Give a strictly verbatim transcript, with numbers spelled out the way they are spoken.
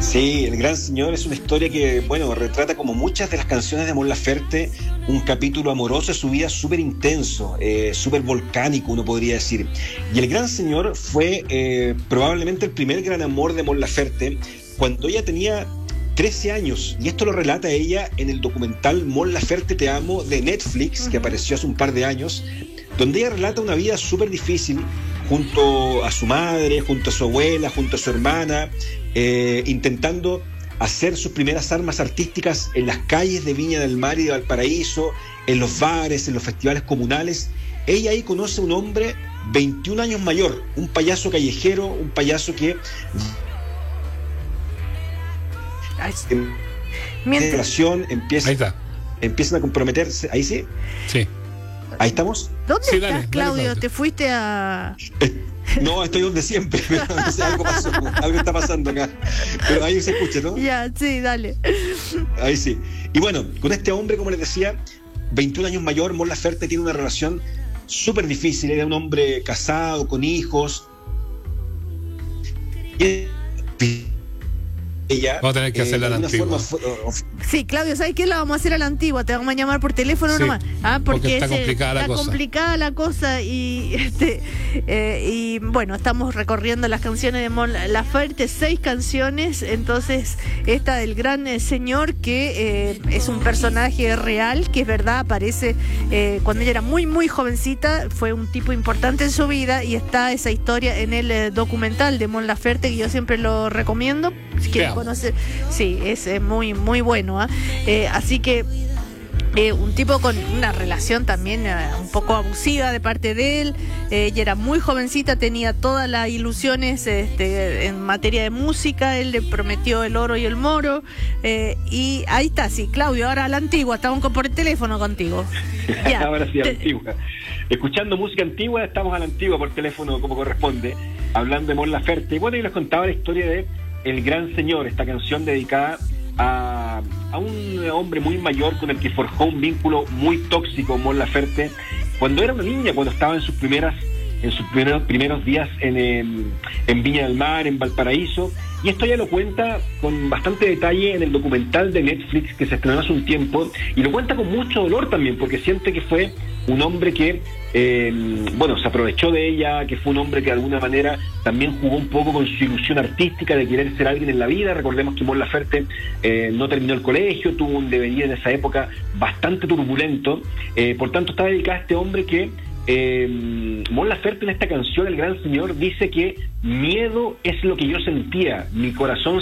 Sí, El Gran Señor es una historia que, bueno, retrata como muchas de las canciones de Mon Laferte, un capítulo amoroso de su vida súper intenso, eh, súper volcánico, uno podría decir. Y El Gran Señor fue eh, probablemente el primer gran amor de Mon Laferte cuando ella tenía trece años, y esto lo relata ella en el documental Mon Laferte Te Amo de Netflix, que apareció hace un par de años, donde ella relata una vida súper difícil junto a su madre, junto a su abuela, junto a su hermana, eh, intentando hacer sus primeras armas artísticas en las calles de Viña del Mar y de Valparaíso, en los bares, en los festivales comunales. Ella ahí conoce a un hombre veintiún años mayor, un payaso callejero, un payaso que en Mientras... relación empieza, Ahí está. empiezan a comprometerse. ¿Ahí sí? Sí. ¿Ahí estamos? ¿Dónde Sí, estás, dale, dale, Claudio? Claudio. ¿Te fuiste a...? No, estoy donde siempre, pero no sé, algo pasó, algo está pasando acá. Pero ahí se escucha, ¿no? Ya, sí, dale. Ahí sí. Y bueno, con este hombre, como les decía, veintiún años mayor, Mon Laferte tiene una relación súper difícil. Era un hombre casado, con hijos. Y ella, Vamos a tener que hacerla a la antigua. Sí, Claudio, ¿sabes qué? La vamos a hacer a la antigua. Te vamos a llamar por teléfono Sí, nomás. Ah, porque, porque está ese- complicada la está cosa. complicada la cosa y este eh, y bueno, estamos recorriendo las canciones de Mon Laferte, seis canciones. Entonces, esta del gran eh, señor que eh, es un personaje real, que es verdad, aparece eh, cuando ella era muy, muy jovencita, fue un tipo importante en su vida, y está esa historia en el eh, documental de Mon Laferte, que yo siempre lo recomiendo. Si quieren Veamos. conocer, sí, es eh, muy, muy bueno. ¿ah? Eh, así que eh, un tipo con una relación también eh, un poco abusiva de parte de él. Eh, ella era muy jovencita, tenía todas las ilusiones este, en materia de música. Él le prometió el oro y el moro. Eh, y ahí está, sí, Claudio, ahora a la antigua, estamos con- por el teléfono contigo. Ya. Ahora sí, a la Te- antigua. Escuchando música antigua, estamos a la antigua por teléfono, como corresponde, hablando de Mon Laferte. Y bueno, yo les contaba la historia de El Gran Señor, esta canción dedicada a, a un hombre muy mayor con el que forjó un vínculo muy tóxico, Mon Laferte, cuando era una niña, cuando estaba en sus primeras en sus primeros, primeros días en, en, en Viña del Mar, en Valparaíso. Y esto ya lo cuenta con bastante detalle en el documental de Netflix que se estrenó hace un tiempo, y lo cuenta con mucho dolor también, porque siente que fue un hombre que, eh, bueno, se aprovechó de ella, que fue un hombre que de alguna manera también jugó un poco con su ilusión artística de querer ser alguien en la vida. Recordemos que Mon Laferte eh, no terminó el colegio, tuvo un devenir en esa época bastante turbulento, eh, por tanto está dedicada a este hombre que Eh, Mon Laferte en esta canción, El Gran Señor, dice que miedo es lo que yo sentía, mi corazón